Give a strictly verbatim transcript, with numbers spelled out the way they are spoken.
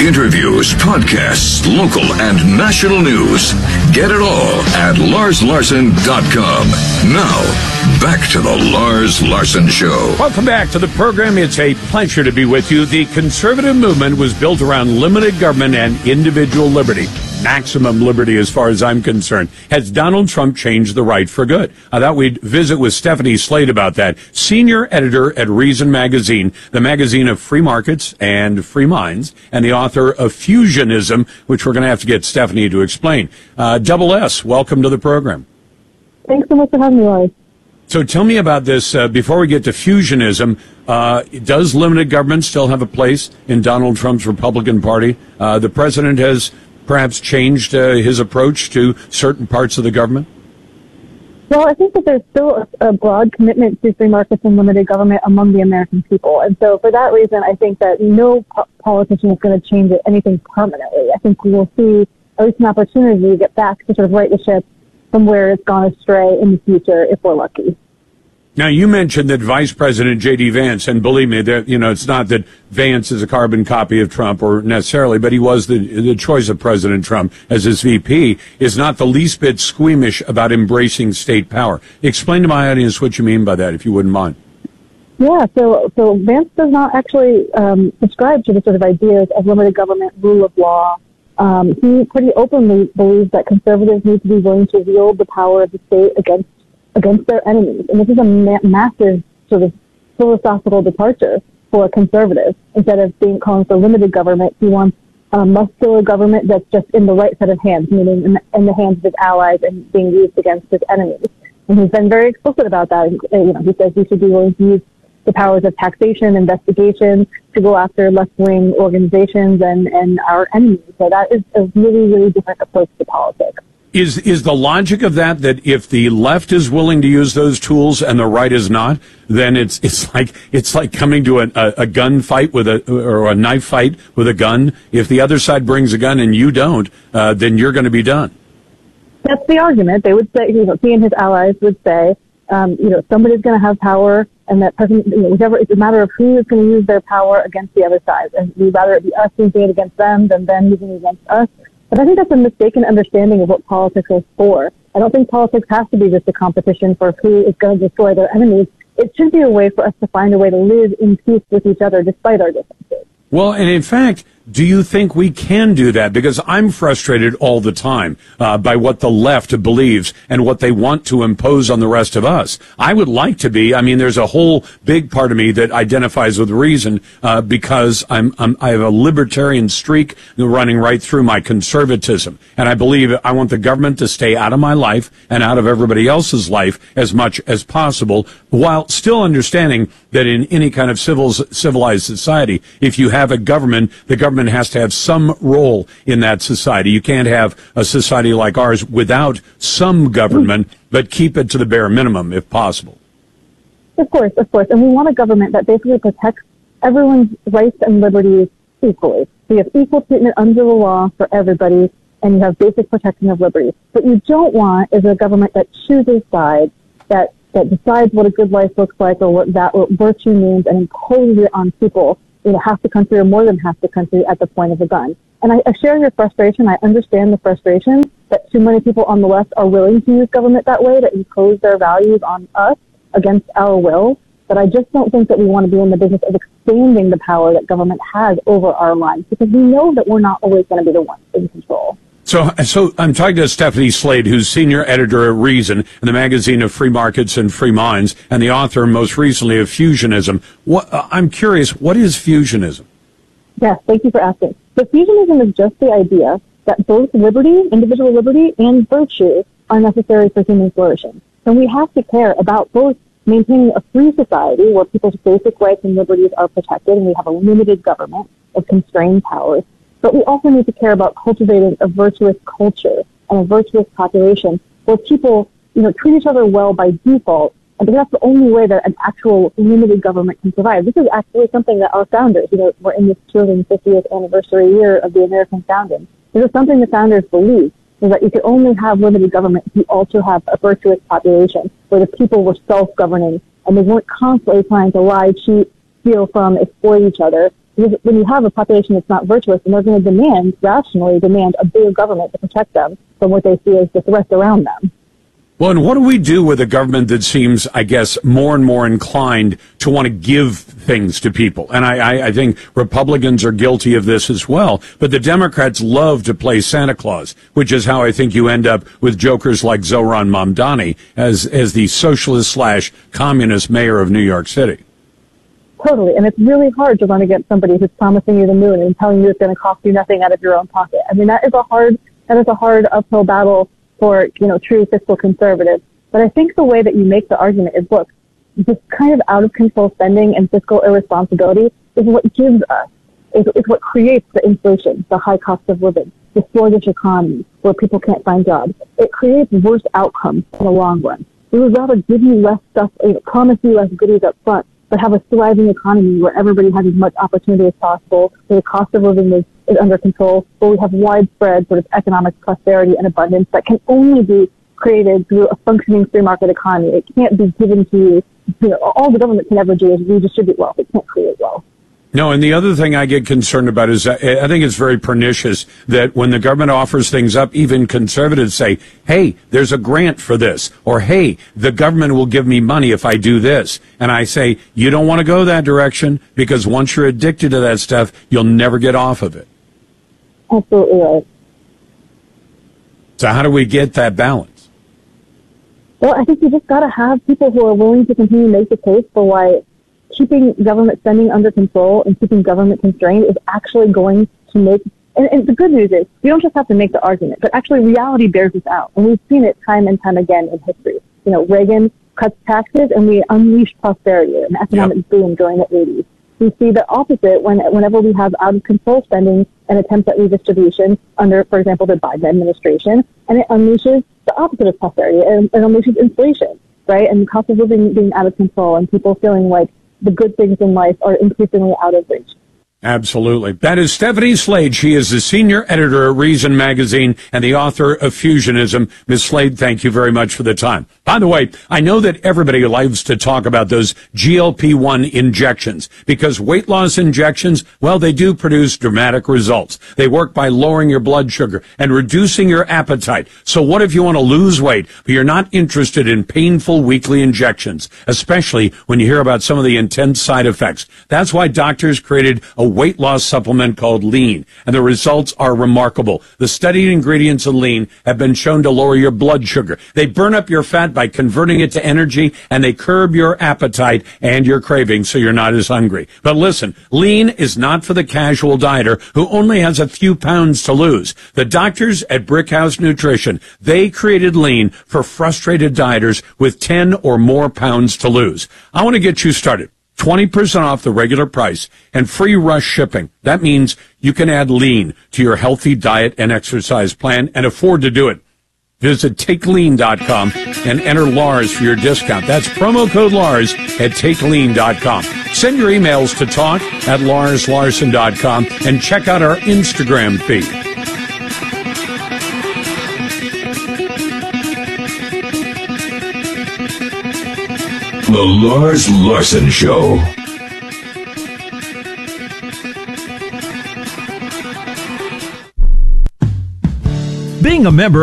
interviews, podcasts, local and national news. Get it all at lars larson dot com. Now, back to the Lars Larson Show. Welcome back to the program. It's a pleasure to be with you. The conservative movement was built around limited government and individual liberty. Maximum liberty as far as I'm concerned. Has Donald Trump changed the right for good? I thought we'd visit with Stephanie Slade about that. Senior editor at Reason Magazine, the magazine of free markets and free minds, and the author of Fusionism, which we're going to have to get Stephanie to explain. Uh, Double S, welcome to the program. Thanks so much for having me, Lars. So tell me about this, uh, before we get to fusionism, uh, does limited government still have a place in Donald Trump's Republican Party? Uh, the president has perhaps changed uh, his approach to certain parts of the government? Well, I think that there's still a, a broad commitment to free markets and limited government among the American people. And so for that reason, I think that no po- politician is going to change it, anything permanently. I think we will see at least an opportunity to get back to sort of right the ship from where it's gone astray in the future if we're lucky. Now, you mentioned that Vice President J D. Vance, and believe me, that, you know, it's not that Vance is a carbon copy of Trump or necessarily, but he was the, the choice of President Trump as his V P, is not the least bit squeamish about embracing state power. Explain to my audience what you mean by that, if you wouldn't mind. Yeah, so so Vance does not actually um, subscribe to the sort of ideas of limited government, rule of law. Um, he pretty openly believes that conservatives need to be willing to wield the power of the state against against their enemies. And this is a ma- massive sort of philosophical departure for a conservative. Instead of being calling for limited government, he wants a muscular government that's just in the right set of hands, meaning in the, in the hands of his allies and being used against his enemies. And he's been very explicit about that. And, you know, he says we should be willing to use the powers of taxation, investigation, to go after left-wing organizations and, and our enemies. So that is a really, really different approach to politics. Is is the logic of that that if the left is willing to use those tools and the right is not, then it's it's like it's like coming to a, a, a gun fight with a or a knife fight with a gun. If the other side brings a gun and you don't, uh, then you're going to be done. That's the argument. They would say, you know, he and his allies would say, um, you know, somebody's going to have power, and that person, you know, whichever, it's a matter of who is going to use their power against the other side. And we'd rather it be us using it against them than them using it against us. But I think that's a mistaken understanding of what politics is for. I don't think politics has to be just a competition for who is going to destroy their enemies. It should be a way for us to find a way to live in peace with each other despite our differences. Well, and in fact, do you think we can do that? Because I'm frustrated all the time uh, by what the left believes and what they want to impose on the rest of us. I would like to be. I mean, there's a whole big part of me that identifies with reason uh, because I'm, I'm I have a libertarian streak running right through my conservatism, and I believe I want the government to stay out of my life and out of everybody else's life as much as possible, while still understanding that in any kind of civil civilized society, if you have a government, the government has to have some role in that society. You can't have a society like ours without some government, but keep it to the bare minimum if possible. Of course, of course. And we want a government that basically protects everyone's rights and liberties equally. So you have equal treatment under the law for everybody, and you have basic protection of liberties. What you don't want is a government that chooses sides, that, that decides what a good life looks like or what that what virtue means and imposes it on people, you know, half the country or more than half the country at the point of a gun. And I, I share your frustration. I understand the frustration that too many people on the left are willing to use government that way, to impose their values on us against our will. But I just don't think that we want to be in the business of expanding the power that government has over our lives, because we know that we're not always going to be the ones in control. So, so I'm talking to Stephanie Slade, who's senior editor at Reason, and the magazine of free markets and free minds, and the author most recently of Fusionism. What, uh, I'm curious, what is fusionism? Yes, thank you for asking. So fusionism is just the idea that both liberty, individual liberty, and virtue are necessary for human flourishing. And we have to care about both maintaining a free society where people's basic rights and liberties are protected, and we have a limited government of constrained powers. But we also need to care about cultivating a virtuous culture and a virtuous population where people, you know, treat each other well by default. And because that's the only way that an actual limited government can survive. This is actually something that our founders, you know, we're in this two hundred fiftieth anniversary year of the American founding. This is something the founders believed, is that you could only have limited government if you also have a virtuous population where the people were self-governing and they weren't constantly trying to lie, cheat, steal from, exploit each other. Because when you have a population that's not virtuous, and they're going to demand, rationally demand, a bigger government to protect them from what they see as the threats around them. Well, and what do we do with a government that seems, I guess, more and more inclined to want to give things to people? And I, I, I think Republicans are guilty of this as well. But the Democrats love to play Santa Claus, which is how I think you end up with jokers like Zohran Mamdani as, as the socialist slash communist mayor of New York City. Totally. And it's really hard to run against somebody who's promising you the moon and telling you it's going to cost you nothing out of your own pocket. I mean, that is a hard, that is a hard uphill battle for, you know, true fiscal conservatives. But I think the way that you make the argument is, look, this kind of out of control spending and fiscal irresponsibility is what gives us, is, is what creates the inflation, the high cost of living, the sluggish economy where people can't find jobs. It creates worse outcomes in the long run. We would rather give you less stuff, you know, promise you less goodies up front, but have a thriving economy where everybody has as much opportunity as possible, where the cost of living is, is under control, where we have widespread sort of economic prosperity and abundance that can only be created through a functioning free market economy. It can't be given to you. You know, all the government can ever do is redistribute wealth. It can't create wealth. No, and the other thing I get concerned about is uh, I think it's very pernicious that when the government offers things up, even conservatives say, hey, there's a grant for this, or hey, the government will give me money if I do this. And I say, you don't want to go that direction because once you're addicted to that stuff, you'll never get off of it. Absolutely right. So how do we get that balance? Well, I think you just got to have people who are willing to continue to make the case for why keeping government spending under control and keeping government constrained is actually going to make, and, and the good news is, we don't just have to make the argument, but actually reality bears this out. And we've seen it time and time again in history. You know, Reagan cuts taxes and we unleashed prosperity, an economic yep. boom during the eighties. We see the opposite when, whenever we have out of control spending and attempts at redistribution under, for example, the Biden administration, and it unleashes the opposite of prosperity, and it unleashes inflation, right? And the cost of living being out of control and people feeling like the good things in life are increasingly out of reach. Absolutely. That is Stephanie Slade. She is the senior editor at Reason Magazine and the author of Fusionism. Miz Slade, thank you very much for the time. By the way, I know that everybody loves to talk about those G L P one injections because weight loss injections, well, they do produce dramatic results. They work by lowering your blood sugar and reducing your appetite. So what if you want to lose weight, but you're not interested in painful weekly injections, especially when you hear about some of the intense side effects? That's why doctors created a weight loss supplement called Lean, and the results are remarkable. The studied ingredients in Lean have been shown to lower your blood sugar. They burn up your fat by converting it to energy, and they curb your appetite and your cravings so you're not as hungry. But listen, Lean is not for the casual dieter who only has a few pounds to lose. The doctors at Brickhouse Nutrition, they created Lean for frustrated dieters with ten or more pounds to lose. I want to get you started. twenty percent off the regular price and free rush shipping. That means you can add Lean to your healthy diet and exercise plan and afford to do it. Visit take lean dot com and enter Lars for your discount. That's promo code Lars at take lean dot com. Send your emails to talk at lars larson dot com and check out our Instagram feed. The Lars Larson Show. Being a member